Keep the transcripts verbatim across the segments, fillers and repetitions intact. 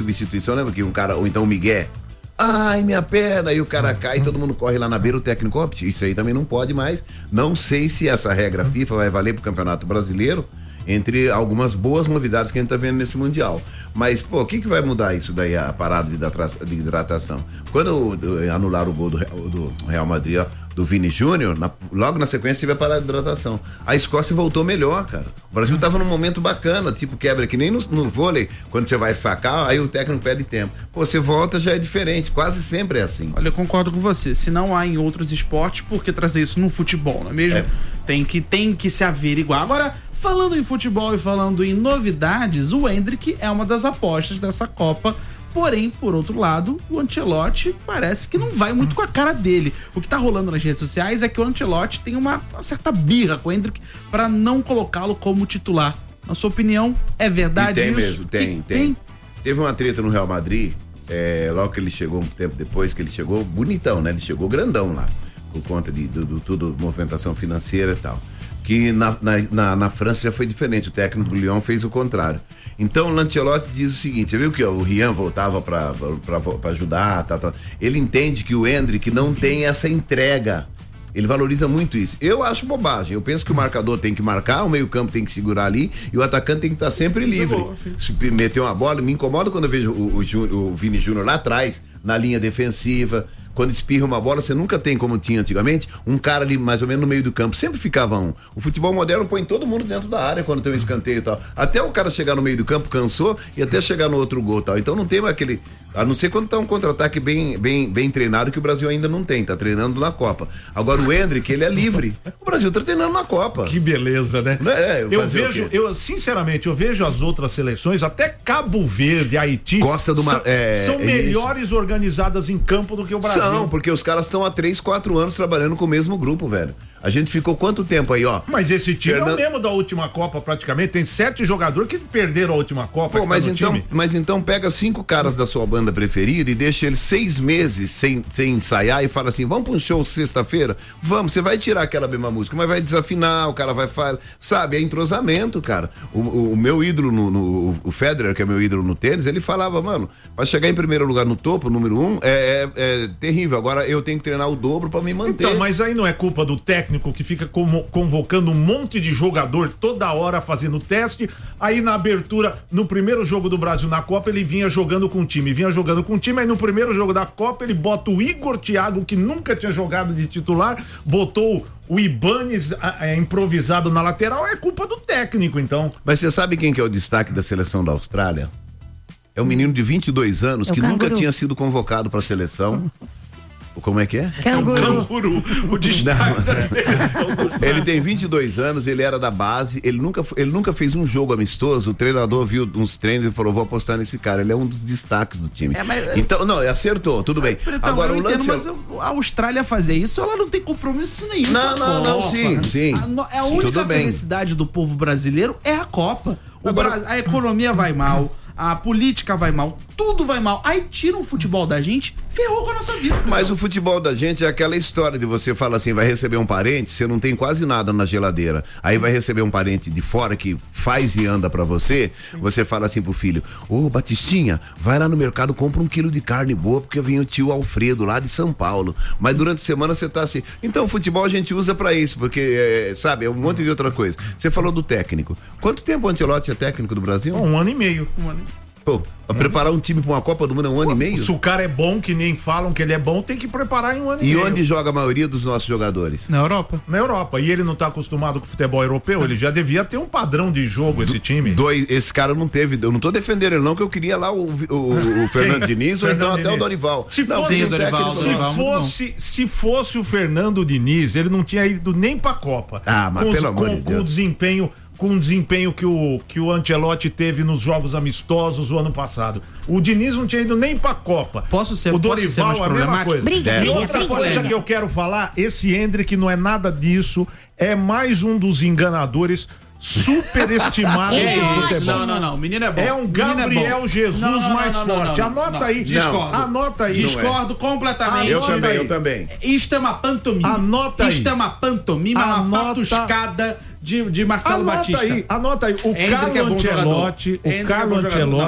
substituição, lembra que um cara, ou então o Miguel, ai, minha perna, aí o cara cai e todo mundo corre lá na beira, o técnico, ó, isso aí também não pode mais. Não sei se essa regra FIFA vai valer pro Campeonato Brasileiro, entre algumas boas novidades que a gente tá vendo nesse Mundial. Mas, pô, o que que vai mudar isso daí, a parada de, de hidratação? Quando anular o gol do, do Real Madrid, ó, do Vini Júnior, na, logo na sequência teve a parada de hidratação. A Escócia voltou melhor, cara. O Brasil tava num momento bacana, tipo quebra, que nem no, no vôlei, quando você vai sacar, aí o técnico pede tempo. Pô, você volta, já é diferente, quase sempre é assim. Olha, eu concordo com você, se não há em outros esportes, por que trazer isso no futebol, não é mesmo? É. Tem que, tem que se averiguar. Agora, falando em futebol e falando em novidades, o Endrick é uma das apostas dessa Copa. Porém, por outro lado, o Ancelotti parece que não vai muito com a cara dele. O que tá rolando nas redes sociais é que o Ancelotti tem uma, uma certa birra com o Endrick para não colocá-lo como titular. Na sua opinião, é verdade e tem isso? Mesmo, tem, tem, tem. Teve uma treta no Real Madrid, é, logo que ele chegou, um tempo depois que ele chegou, bonitão, né? Ele chegou grandão lá, por conta de do, do, tudo, movimentação financeira e tal. Que na, na, na, na França já foi diferente, o técnico do Lyon fez o contrário. Então o Ancelotti diz o seguinte, você viu que ó, o Rian voltava para ajudar, tal, tal. Ele entende que o Endrick não tem essa entrega, ele valoriza muito isso. Eu acho bobagem, eu penso que o marcador tem que marcar, o meio campo tem que segurar ali e o atacante tem que estar sempre livre. Bom, se meter uma bola, me incomoda quando eu vejo o, o, o, o Vini Júnior lá atrás, na linha defensiva. Quando espirra uma bola, você nunca tem, como tinha antigamente, um cara ali mais ou menos no meio do campo. Sempre ficava um. O futebol moderno põe todo mundo dentro da área quando tem um escanteio e tal. Até o cara chegar no meio do campo, cansou, e até chegar no outro gol e tal. Então não tem mais aquele... A não ser quando tá um contra-ataque bem, bem, bem treinado, que o Brasil ainda não tem, tá treinando na Copa. Agora o Endrick, ele é livre. O Brasil tá treinando na Copa. Que beleza, né? É, eu, eu vejo, eu sinceramente, eu vejo as outras seleções, até Cabo Verde, Haiti, Costa do Mar... são, é, são é melhores isso. organizadas em campo do que o Brasil. São, porque os caras estão há três, quatro anos trabalhando com o mesmo grupo, velho. A gente ficou quanto tempo aí, ó? Mas esse time Fernando... é o mesmo da última Copa, praticamente. Tem sete jogadores que perderam a última Copa. Pô, mas tá então, time. mas então pega cinco caras da sua banda preferida e deixa eles seis meses sem, sem ensaiar e fala assim, vamos pra um show sexta-feira? Vamos, você vai tirar aquela mesma música, mas vai desafinar, o cara vai falar, sabe, é entrosamento, cara. O, o, o meu ídolo, no, no, o Federer, que é meu ídolo no tênis, ele falava, mano, pra chegar em primeiro lugar no topo, número um, é, é, é terrível. Agora eu tenho que treinar o dobro pra me manter. Então, mas aí não é culpa do técnico que fica como convocando um monte de jogador toda hora fazendo teste, aí na abertura, no primeiro jogo do Brasil na Copa, ele vinha jogando com o time, vinha jogando com o time, aí no primeiro jogo da Copa ele bota o Igor Thiago, que nunca tinha jogado de titular, botou o Ibanes é, improvisado na lateral, é culpa do técnico, então. Mas você sabe quem que é o destaque da seleção da Austrália? É um menino de vinte e dois anos é que canguru. Nunca tinha sido convocado para a seleção. Como é que é? Canguru. Canguru. O destaque da seleção. Ele tem vinte e dois anos, ele era da base, ele nunca, ele nunca fez um jogo amistoso, o treinador viu uns treinos e falou, vou apostar nesse cara, ele é um dos destaques do time. É, mas... Então, não, acertou, tudo bem. Então, Agora, eu o entendo, lance... mas a Austrália fazer isso, ela não tem compromisso nenhum. Não, não, não, sim, sim. A, a única felicidade do povo brasileiro é a Copa. O Agora... Bra... A economia vai mal, a política vai mal, tudo vai mal. Aí tira o futebol da gente, ferrou com a nossa vida. Mas o futebol da gente é aquela história de você fala assim, vai receber um parente, você não tem quase nada na geladeira. Aí vai receber um parente de fora que faz e anda pra você, você fala assim pro filho, ô oh, Batistinha, vai lá no mercado, compra um quilo de carne boa, porque vem o tio Alfredo lá de São Paulo. Mas durante a semana você tá assim. Então o futebol a gente usa pra isso, porque, é, sabe, é um monte de outra coisa. Você falou do técnico. Quanto tempo o Ancelotti é técnico do Brasil? Um ano e meio. Um ano e meio. Pô, pra preparar um time pra uma Copa do Mundo é um ano Pô, e meio? Se o cara é bom, que nem falam que ele é bom, tem que preparar em um ano e, e meio. E onde joga a maioria dos nossos jogadores? Na Europa. Na Europa. E ele não tá acostumado com o futebol europeu, ele já devia ter um padrão de jogo, esse time. Dois, esse cara não teve, eu não tô defendendo ele não, que eu queria lá o, o, o Fernando Diniz ou então até o Dorival. Se não, fosse, o Dorival, se, Dorival, fosse se fosse o Fernando Diniz, ele não tinha ido nem pra Copa. Ah, mas com, pelo com, amor de Deus. Com o desempenho com o desempenho que o, que o Ancelotti teve nos jogos amistosos o ano passado. O Diniz não tinha ido nem pra Copa. Posso ser, o Dorival, posso ser a mesma coisa. Briga, e outra briga, coisa briga. que eu quero falar, esse Endrick não é nada disso, é mais um dos enganadores superestimado do futebol. Não, não, não. O menino é bom. É um Gabriel é Jesus não, não, mais não, não, forte. não, não, Anota não. aí. Discordo. Anota aí. Discordo completamente. Eu também, eu também. Isto é uma pantomima. Anota aí. Isto é uma pantomima, Anota... uma patuscada de, de Marcelo anota Batista. Aí, anota aí. O Carlo é Ancelotti, o Carlo Ancelotti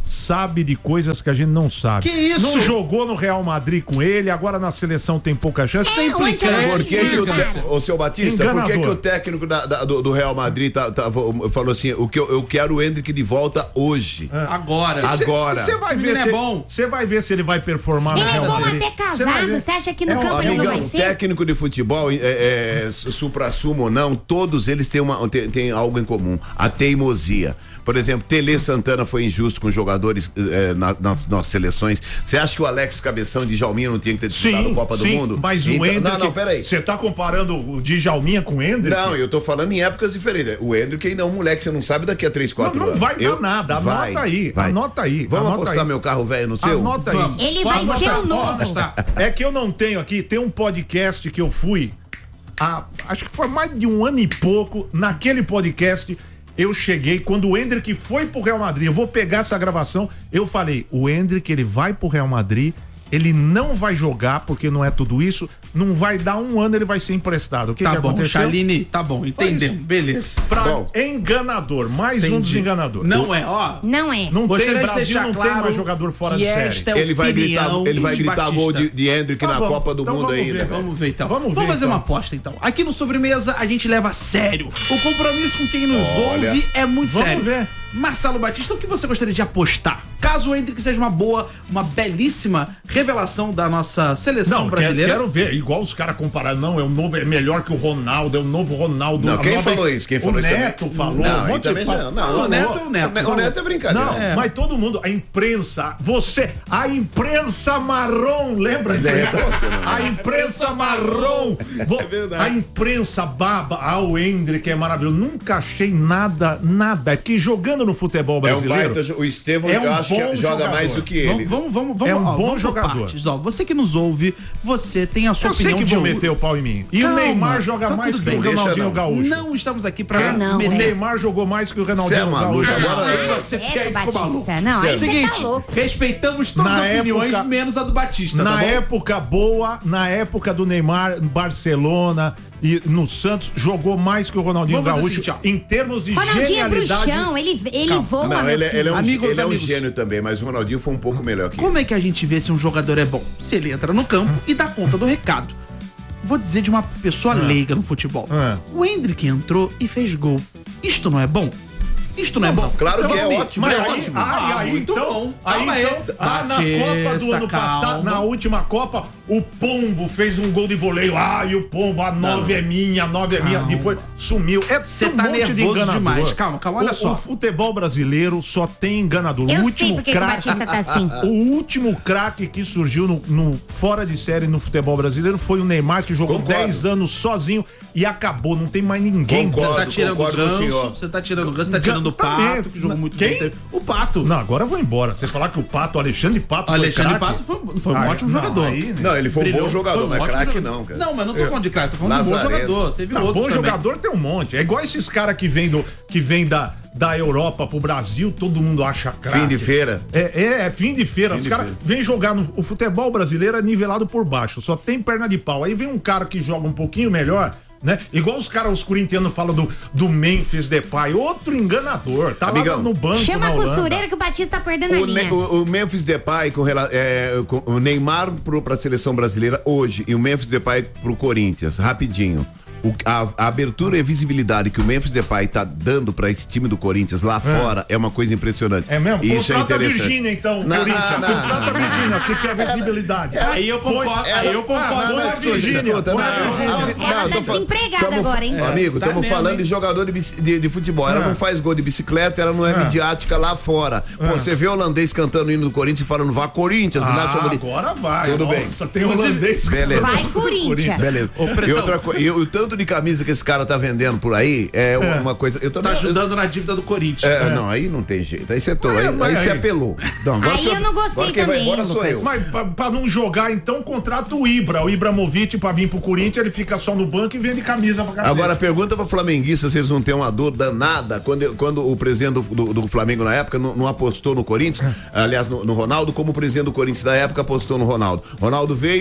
sabe de coisas que a gente não sabe. Que isso? Não jogou no Real Madrid com ele, agora na seleção tem pouca chance. É, Sempre onde quer. é? Por que, que o, Cara. te- ô, seu Batista, por que, Enganador. que o técnico da- da- do, do Real Madrid tá- tá- falou assim, o que eu, eu quero o Endrick de volta hoje. Agora. Agora. Você vai O ver menino se é bom. Você vai ver se ele vai performar Ele no é Real bom Madrid. até Você vai casado. ver. Você acha que no É um campo ele não Amigão, vai ser? técnico de futebol, é, é, supra-sumo ou não, todos eles têm, uma, têm, têm algo em comum, a teimosia. Por exemplo, Tele Santana foi injusto com jogadores eh, na- nas nossas seleções. Você acha que o Alex Cabeção de Djalminha não tinha que ter disputado a Copa sim, do Mundo? mas o Então- Hendrick... Não, não, peraí. Você tá comparando o Djalminha com o Hendrick? Não, eu tô falando em épocas diferentes. O Hendrick ainda é um moleque, você não sabe daqui a três, quatro Não, não anos. vai dar Eu- nada. Anota vai, aí, vai. anota aí, Vamos anota apostar aí. meu carro velho no seu? Anota aí. Vamos. Ele vai Pode ser botar, o novo. pode botar. É que eu não tenho aqui, tem um podcast que eu fui há, acho que foi mais de um ano e pouco. Naquele podcast eu cheguei, quando o Endrick foi pro Real Madrid, eu vou pegar essa gravação, eu falei, o Endrick ele vai pro Real Madrid, ele não vai jogar porque não é tudo isso, não vai dar um ano, ele vai ser emprestado. O que Tá que bom, aconteceu? Chaline, tá bom, entendemos, beleza. Pra Bom. enganador, mais um Entendi. desenganador. Não é, ó. Não é. Não tem, Gostaria de Brasil deixar não claro tem mais jogador fora que de série. esta é Ele vai gritar, opinião ele vai de gritar Batista. gol de, de Hendrick Tá na bom, Copa do então Mundo vamos ainda. ver, cara. Vamos ver então. Vamos Vamos, ver, fazer então. uma aposta então. Aqui no Sobremesa a gente leva a sério. O compromisso com quem nos Olha. ouve é muito Vamos sério. ver. Marcelo Batista, o que você gostaria de apostar? Caso o Hendrick seja uma boa, uma belíssima revelação da nossa seleção Não, quero, brasileira. quero ver. Igual os caras compararam. Não, é o novo, é melhor que o Ronaldo, é o novo Ronaldo. Não, a quem nova- falou isso? Quem falou o isso Neto também? falou. Não, um aí monte também de não, não, O não, Neto não. é o Neto. O falou. Neto é brincadeira. Não, É. mas todo mundo, a imprensa, você, a imprensa marrom, lembra? Lembra, você não. A imprensa marrom. Vo- verdade. A imprensa baba, ah, o Hendrick é maravilhoso. Nunca achei nada, nada. É que jogando no futebol É um brasileiro. baita, jo- o Estevão É um eu acho que bom joga jogador. mais do que ele. Vamos, vamos, vamos, vamos, É um ó, bom vamos por jogador. partes. Ó, você que nos ouve, você tem a sua Eu sei opinião que de vão ouro. meter o pau em mim. E Calma, o Neymar joga tá mais tudo que bem. o Deixa Ronaldinho não. Gaúcho. Não estamos aqui pra Ah, não, O é. Neymar jogou mais que o Você é Ronaldinho maluco, Gaúcho. agora- Aí É, você sério, quer ficou maluco. Batista. Não, aí É o você seguinte, tá louco. respeitamos todas Na as opiniões, época- menos a do Batista, Na tá bom? época boa, na época do Neymar, Barcelona e no Santos, jogou mais que o Ronaldinho Vamos fazer Gaúcho assim, ó. em termos de Ronaldinho é genialidade. bruxão, ele, ele Calma. voa, Não, meu ele, filho. ele é um, Amigos, ele é um amigos. gênio também, mas o Ronaldinho foi um pouco melhor que ele. Como é que a gente vê se um jogador é bom? Se ele entra no campo e dá conta do recado. Vou dizer de uma pessoa leiga no futebol. É. O Hendrick entrou e fez gol. Isto não é bom? Isto não é bom? Claro que é amigo, ótimo, Mas é aí, ótimo. aí, Ah, aí, muito então, bom. aí, Calma aí. então, ah, na Batista, Copa do ano calma. passado, na última Copa, o Pombo fez um gol de voleio. Ah, e o Pombo, a nove é minha, a nove é minha. Calma. Depois sumiu. É Cê um tá monte de nervoso enganador. demais. Calma, calma, olha O- só. O futebol brasileiro só tem enganador. Eu o sei último porque que o craque. Batista tá assim. O último craque que surgiu no, no fora de série no futebol brasileiro foi o Neymar, que jogou Concordo. dez anos sozinho e acabou. Não tem mais ninguém. Concordo. Você tá tirando o concordo com o senhor. Ganso, você tá tirando o Ganso, você tá tirando o Também. Pato, que jogou muito Quem? bem. O Pato. Não, agora eu vou embora. Você falar que o Pato, o Alexandre Pato, O Alexandre foi craque? Pato foi, foi um Ah, ótimo não, jogador. aí, né? Não, ele foi um Brilhou, bom jogador, foi um não é ótimo craque jogador. não, cara. Não, mas não tô falando de craque, tô falando de um bom Lazareno. jogador. Teve Não, outros bom também. jogador tem um monte. É igual esses caras que vêm do, que vem da, da Europa pro Brasil, todo mundo acha craque. Fim de feira. É, é, é fim de feira. Fim Os de caras feira. vêm jogar no o futebol brasileiro é nivelado por baixo, só tem perna de pau. Aí vem um cara que joga um pouquinho melhor, né? Igual os caras, os corintianos falam do, do Memphis Depay, outro enganador. Tá Amigão, lá no banco Chama na a Holanda. costureira que o Batista tá perdendo a O, linha. Ne- o- o Memphis Depay com, rela- é, com o Neymar pro, pra seleção brasileira hoje e o Memphis Depay pro Corinthians, rapidinho. O- a, a abertura e visibilidade que o Memphis Depay tá dando pra esse time do Corinthians lá fora é uma coisa impressionante. É mesmo? Isso é Contrata a interessante. Virgínia, então, Não, Corinthians. não, não, Contrata a não, não. Virgínia, se quer visibilidade. Aí eu concordo, aí eu concordo. Ah, com mas a escuta, Virgínia. escuta, não, não, não, Ela não, tá tô fal- desempregada tamo- agora, hein? Amigo, tá estamos mesmo, falando hein? de jogador de, bici- de, de futebol. Ela É. não faz gol de bicicleta, ela não é, É. midiática lá fora. Pô, você vê o holandês cantando o hino do Corinthians e falando, vá Corinthians, ele acha Ah, bonito. agora vai. Tudo bem. Nossa, tem holandês. Beleza. Vai, Corinthians. Beleza. Ô, E Pretão. outra coisa, e o tanto de camisa que esse cara tá vendendo por aí é, uma coisa. Eu Tá também ajudando na dívida do Corinthians. É, Não, aí não tem jeito. Aí você tô, Mas- aí, mas aí você aí- apelou. Não, agora Aí você- eu não gostei agora quem vai também, embora sou Lucas. eu. Mas pra, pra não jogar, então, contrata o Ibra. O Ibramovic pra vir pro Corinthians, ele fica só no banco e vende camisa pra cacete. Agora pergunta pra flamenguista se eles não têm uma dor danada quando, quando o presidente do, do- do Flamengo na época não, não apostou no Corinthians, aliás, no, no Ronaldo, como o presidente do Corinthians da época apostou no Ronaldo. Ronaldo veio,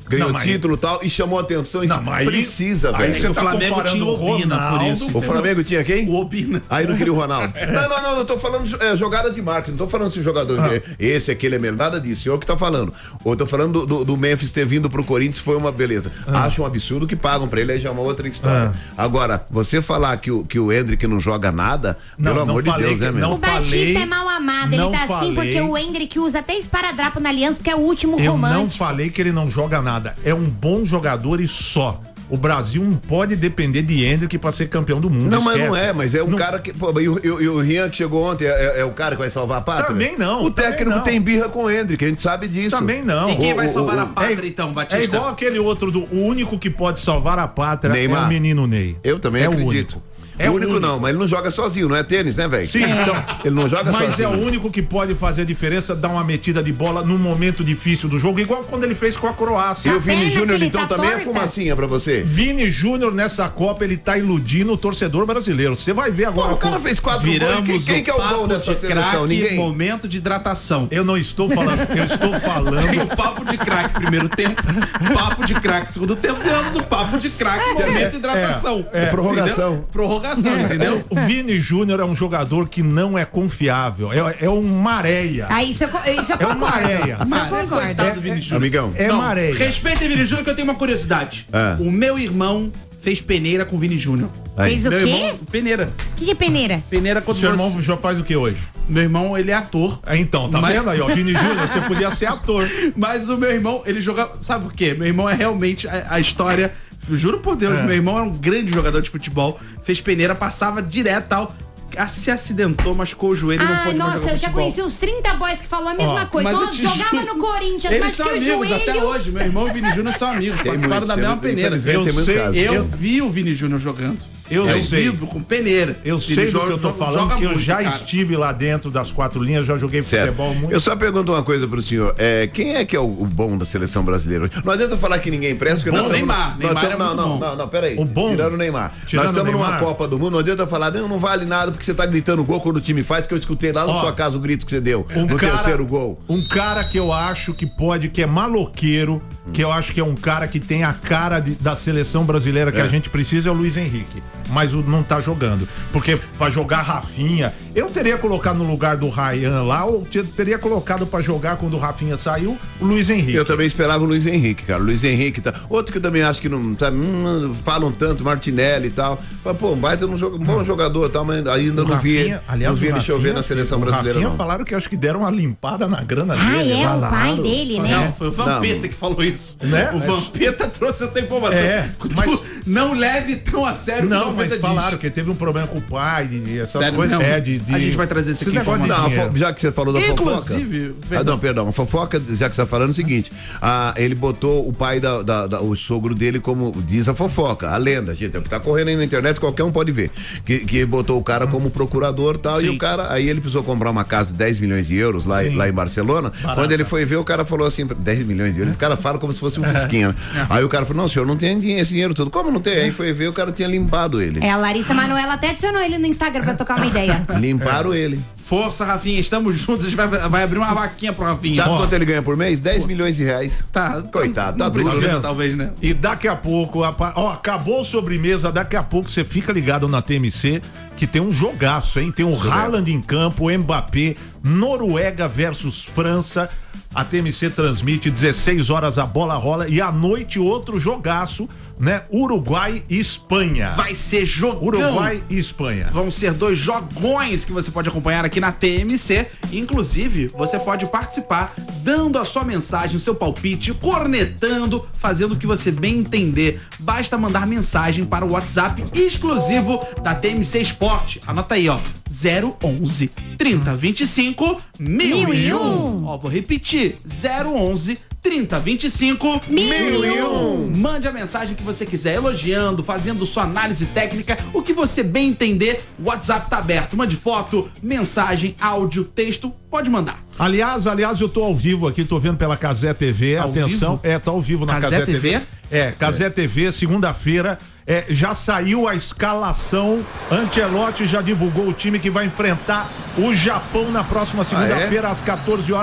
ganhou Não, mas- título e tal, e chamou atenção. Não, Isso mas aí- precisa, aí velho. você O tá Flamengo comparando tinha o Obina, por Ronaldo- isso. O Flamengo tinha quem? O Obina. Aí não queria o Ronaldo. Não, não, não, eu tô falando de é, jogada de marketing, não tô falando se o jogador Ah. esse, aquele é melhor, nada disso, eu que tá falando. Ou eu tô falando do, do, do Memphis ter vindo pro Corinthians, foi uma beleza. Ah. Acho um absurdo que pagam pra ele, aí já é uma outra história. Agora, você falar que o, que o Hendrick não joga nada, Não, pelo não amor de falei Deus, que- né, meu? não O Batista falei- é mal amado. Ele não tá assim falei- porque o Hendrick usa até esparadrapo na aliança, porque é o último Eu romântico. não falei que ele não joga nada. É um bom jogador e só. O Brasil não pode depender de Hendrick pra ser campeão do mundo. Não, mas esquece. não é, mas é um Não- cara que. Pô, e, o, e o- e o Rian que chegou ontem é, é- é o cara que vai salvar a pátria? Também não, O também técnico não. tem birra com o Hendrick, a gente sabe disso. Também não. E quem O- vai o- salvar o- a pátria, é- então, Batista? É igual aquele outro do. O único que pode salvar a pátria Neymar. é o menino Ney. Eu também é acredito. O único. É É o o único, único. não, mas ele não joga sozinho, não é tênis, né, velho? Sim. Então, ele não joga Mas sozinho. é o único que pode fazer a diferença, dar uma metida de bola num momento difícil do jogo, igual quando ele fez com a Croácia. E o Vini perna Júnior, que ele então, tá também é torta. fumacinha pra você? Vini Júnior nessa Copa, ele tá iludindo o torcedor brasileiro. Você vai ver agora. Pô, o cara com- fez quatro gols. Viramos Quem, quem o que é o papo gol dessa de seleção? craque, Ninguém? momento de hidratação. Eu não estou falando, eu estou Tem falando. o papo de craque primeiro tempo, papo de craque segundo tempo, temos o papo de craque momento de hidratação. é, prorrogação. Entendeu? Prorrogação, entendeu? O Vini Júnior é um jogador que não é confiável. É, é um maréia. Ah, isso eu, co- isso eu É uma concordo. areia. Isso eu Maré, concordo. coitado do Vini Júnior. Amigão. É Não, maréia. Respeita Vini Júnior que eu tenho uma curiosidade. Ah. O meu irmão fez peneira com o Vini Júnior. Aí. Fez o Meu quê? irmão, peneira. O que, que é peneira? Peneira O quando seu irmão você- já faz o que hoje? Meu irmão, ele é ator. É, então, tá Mas- vendo aí, ó? Vini Júnior, você podia ser ator. Mas o meu irmão, ele joga. Sabe por quê? Meu irmão é realmente a, a história. Juro por Deus, É. meu irmão era um grande jogador de futebol. Fez peneira, passava direto e tal. ah, Se acidentou, machucou o joelho e não Ah, pôde mais nossa, jogar eu já futebol. conheci uns trinta boys que falou a mesma Ó, coisa. Mas eu Nossa, te jogava juro, no Corinthians, Eles mas são que o amigos até joelho... hoje. Meu irmão e o Vini Júnior são amigos. Tem Participaram muitos, da tem mesma muito- peneira. infelizmente Eu tem muitos sei, casos. Eu Eu- vi o Vini Júnior jogando. Eu sei. vi com peneira. Eu Ele sei do joga- que eu tô joga- falando, joga que eu muito, já cara. estive lá dentro das quatro linhas, já joguei Certo. futebol muito. Eu só pergunto uma coisa pro senhor. É, quem é que é o, o bom da seleção brasileira hoje? Não adianta falar que ninguém presta, porque Bom, nós estamos- Neymar. nós Neymar estamos- é muito não, não, bom. não, não, peraí. O bom? Tirando o Neymar. Tirando nós estamos o numa Neymar. Copa do Mundo, não adianta falar, não, não vale nada porque você tá gritando gol quando o time faz, que eu escutei lá na Ó, sua casa o grito que você deu Um no cara, terceiro gol. um cara que eu acho que pode, que é maloqueiro, que eu acho que é um cara que tem a cara de- da seleção brasileira que É. a gente precisa é o Luiz Henrique. Mas o, não tá jogando. Porque pra jogar Rafinha, eu teria colocado no lugar do Ryan lá, ou te- teria colocado pra jogar quando o Rafinha saiu, o Luiz Henrique. Eu também esperava o Luiz Henrique, cara. O Luiz Henrique tá. Outro que eu também acho que não. Tá, hum, falam tanto, Martinelli e tal. Mas, pô, um baita um, jo- um bom jogador e tal, mas ainda O não vi. Rafinha, aliás, não vi o ele Rafinha, chover na seleção o brasileira, Rafinha não. falaram que acho que deram uma limpada na grana Ah, dele. é? O falaram. pai dele, né? Não, foi o Vampeta Não. que falou isso. Né? O Vampeta trouxe essa informação. É, Tu mas- não leve tão a sério o que o Não, Vampeta mas falaram diz. que teve um problema com o pai, de, de essas Sério coisas. mesmo? É, de, de- A gente vai trazer isso esse aqui em negócio de Não, a dinheiro. fo- já que você falou da Inclusive, fofoca. Ah, não, perdão. A fofoca, já que você tá falando, é o seguinte: ah, ele botou o pai, da, da- da- o sogro dele, como diz a fofoca, a lenda, gente. É o que tá correndo aí na internet, qualquer um pode ver. Que, que botou o cara como procurador e tal. Sim. E o cara, aí ele precisou comprar uma casa de dez milhões de euros lá, Sim. lá em Barcelona. Barata. Quando ele foi ver, o cara falou assim: dez milhões de euros. Esse cara fala como se fosse um fisquinha. Aí o cara falou: não, o senhor não tem dinheiro, esse dinheiro todo. Como não tem? Aí foi ver, o cara tinha limpado ele. É, a Larissa Manoela até adicionou ele no Instagram pra tocar uma ideia. Limparam ele. força, Rafinha, estamos juntos. A gente vai, vai abrir uma vaquinha pro Rafinha. Sabe Ó, quanto ele ganha por mês? dez milhões de reais. Tá. Coitado, não tá duro. precisa, vendo? talvez, né? E daqui a pouco, apa- ó, acabou a sobremesa, daqui a pouco você fica ligado na T M C, que tem um jogaço, hein? Tem o Haaland em campo, o Mbappé, Noruega versus França. A T M C transmite dezesseis horas, a bola rola, e à noite outro jogaço, né? Uruguai e Espanha. Vai ser jogão. Uruguai e Espanha. Vão ser dois jogões que você pode acompanhar aqui na T M C. Inclusive, você pode participar dando a sua mensagem, o seu palpite, cornetando, fazendo o que você bem entender. Basta mandar mensagem para o WhatsApp exclusivo da T M C Esporte. Anota aí, ó. zero onze, trinta, vinte e cinco, mil e um. Ó, vou repetir. zero onze, trinta, vinte e cinco, Mil e um. Mande a mensagem que você quiser, elogiando, fazendo sua análise técnica, o que você bem entender. O WhatsApp tá aberto. Mande foto, mensagem, áudio, texto, pode mandar. Aliás, aliás, eu tô ao vivo aqui, tô vendo pela Casé T V, Ao atenção, vivo? é, tá ao vivo na Casé Casé T V. T V? É, Casé T V, segunda-feira, é, já saiu a escalação, Ancelotti já divulgou o time que vai enfrentar o Japão na próxima segunda-feira, às quatorze horas,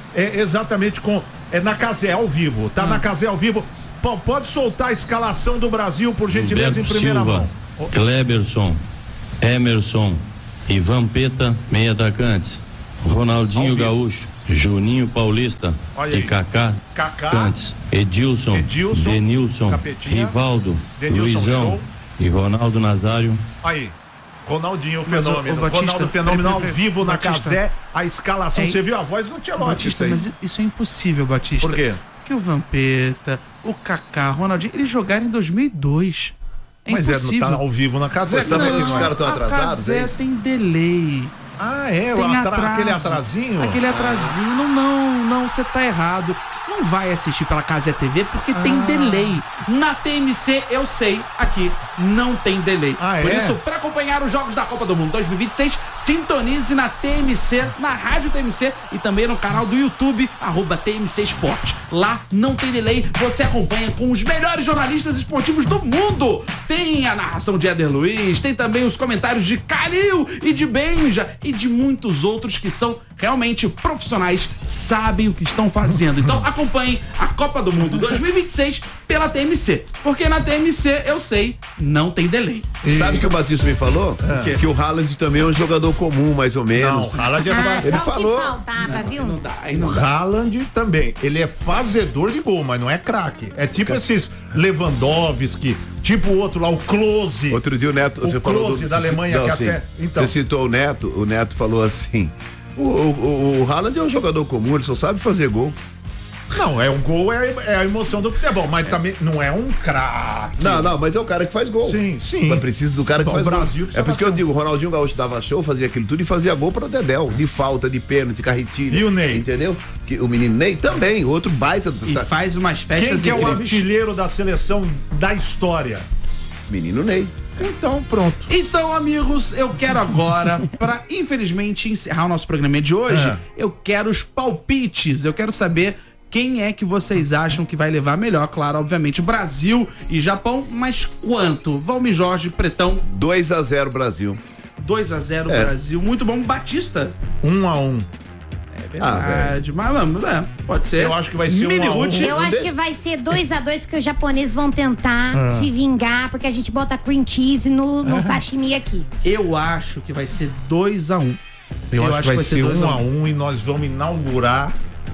é exatamente com. É na Cazé, ao vivo. Tá hum. na Cazé ao vivo. P- pode soltar a escalação do Brasil, por gentileza, Humberto em primeira Silva, mão. Cleberson, Emerson e Vampeta, meia atacantes. Ronaldinho Gaúcho, Juninho Paulista e Kaká, Kaká Cantes, Edilson, Edilson Denilson, Capetinha, Rivaldo, Denilson, Luizão show. e Ronaldo Nazário. Aí, Ronaldinho, Mas fenômeno. o, o Batista, Ronaldo Fenômeno ao vivo na Batista, Cazé, a escalação. é, Você viu a voz no Tchelote? Batista, mas isso é impossível, Batista. Por quê? Porque o Vampeta, o Kaká, o Ronaldinho, eles jogaram em dois mil e dois. É mas impossível. é, tá ao vivo na Cazé. Você tá falando que os caras estão a atrasados? Cazé É isso? tem delay. Ah, é? Tem O atra... atraso. Aquele atrasinho? Aquele atrasinho, não, não, você tá errado. Não vai assistir pela Cazé T V porque ah. tem delay. Na T M C, eu sei, aqui não tem delay. Ah, Por é? isso, para acompanhar os Jogos da Copa do Mundo dois mil e vinte e seis, sintonize na T M C, na Rádio T M C e também no canal do YouTube, arroba T M C Esporte. Lá não tem delay, você acompanha com os melhores jornalistas esportivos do mundo. Tem a narração de Éder Luiz, tem também os comentários de Calil e de Benja e de muitos outros que são realmente profissionais, sabem o que estão fazendo. Então acompanhe a Copa do Mundo dois mil e vinte e seis pela T M C, porque na T M C, eu sei, não tem delay. E... Sabe o que o Batista me falou? É. Que o Haaland também é um jogador comum, mais ou menos. Não, o Haaland é Ah, Ele só falou. o que faltava, viu? Não dá, aí O não dá. Haaland também, ele é fazedor de gol, mas não é craque. É tipo esses Lewandowski, tipo o outro lá, o Klose. Outro dia o Neto, O você falou Klose do, da Alemanha, não, que assim, até- então. Você citou o Neto, o Neto falou assim: o, o, o Haaland é um jogador comum, ele só sabe fazer gol. Não, é um gol, é, é a emoção do futebol, mas é. também não é um craque. Não, não, mas é o cara que faz gol. Sim, sim. Mas precisa do cara que Bom, faz o Brasil gol. É por isso que eu digo, o Ronaldinho Gaúcho dava show, fazia aquilo tudo e fazia gol pra Dedéu, de falta, de pênalti, carretilha. E o Ney? Entendeu? Que, o menino Ney também, outro baita. E tá, faz umas Quem festas que é o incríveis. artilheiro da seleção da história? menino Ney. Então, pronto. Então, amigos, eu quero agora, para infelizmente encerrar o nosso programa de hoje, É. eu quero os palpites. Eu quero saber quem é que vocês acham que vai levar melhor. Claro, obviamente, Brasil e Japão, mas quanto? Valmir Jorge, Pretão. dois a zero Brasil. dois a zero É. Brasil. Muito bom. Batista. Um a um. É verdade. mas vamos, é, pode ser. Eu acho que vai ser Mini um a um. Ruth. Eu acho que vai ser dois a dois, porque os japoneses vão tentar se vingar, porque a gente bota cream cheese no, no sashimi aqui. Eu acho que vai ser dois a um. Eu, acho, que vai, ser dois um a um e nós vamos inaugurar.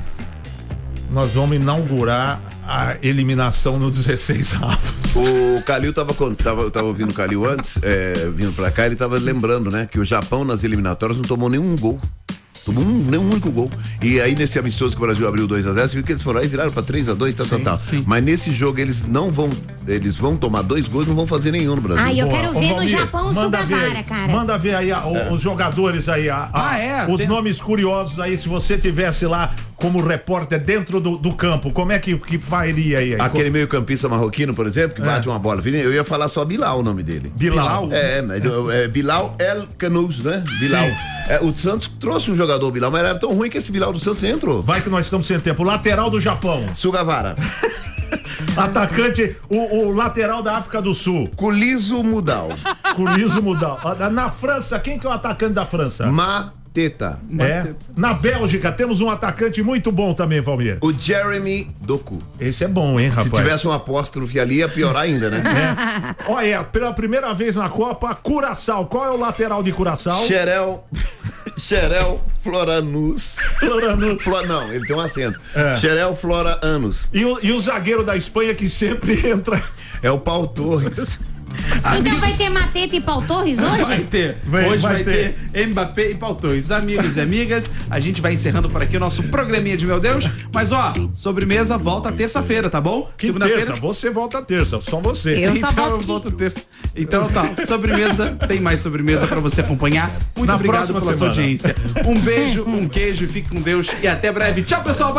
Nós vamos inaugurar a eliminação no dezesseis avos. O Calil tava, con- tava, tava ouvindo o Calil antes, é, vindo pra cá, ele tava lembrando, né, que o Japão nas eliminatórias não tomou nenhum gol. Tomou um, nenhum único gol. E aí nesse amistoso que o Brasil abriu dois a zero, você viu que eles foram lá e viraram pra três a dois, tal, tal, tal. sim. Mas nesse jogo eles não vão, eles vão tomar dois gols e não vão fazer nenhum no Brasil. Ah, eu Boa. quero Ô, ver no Valmir, Japão o manda ver Sugavara, aí, cara. Manda ver aí a- o- os jogadores aí, a- a- Ah, é? os Tem- nomes curiosos aí, se você tivesse lá como repórter dentro do, do campo, como é que, que faria aí? aí? Aquele meio campista marroquino, por exemplo, que É. bate uma bola. Eu ia falar só Bilal o nome dele. Bilal. É, mas eu- é Bilal El Canous, né? Bilal. Sim. É, o Santos trouxe um jogador Bilal, mas era tão ruim que esse Bilal do Santos entrou. Vai que nós estamos sem tempo. Lateral do Japão. Sugavara. Atacante, o, o lateral da África do Sul. Culizo Mudal. Curizo Mudal. Na França, quem que é o atacante da França? Mateta. É. Na Bélgica, temos um atacante muito bom também, Valmir. O Jeremy Doku. Esse é bom, hein, rapaz? Se tivesse um apóstrofe ali, ia piorar ainda, né? É. Olha, pela primeira vez na Copa, Curaçao. Qual é o lateral de Curaçao? Xerel. Xerel Floranus. Floranus. Flo, não, ele tem um acento. É. Xerel Flora Anus. E o, e o zagueiro da Espanha que sempre entra. É o Paulo Torres. Então vai ter Mateta e Pau Torres hoje? Vai ter. Vai- Hoje vai vai, ter. Mbappé e Pau Torres. Amigos e amigas, a gente vai encerrando por aqui o nosso programinha de Meu Deus. Mas ó, sobremesa volta terça-feira, tá bom? Que terça, você volta terça, só você. Eu só então volto eu que- volto terça. Então tá, sobremesa, tem mais sobremesa pra você acompanhar. Muito Na obrigado próxima pela sua semana. audiência. Um beijo, um queijo, fique com Deus e até breve. Tchau, pessoal.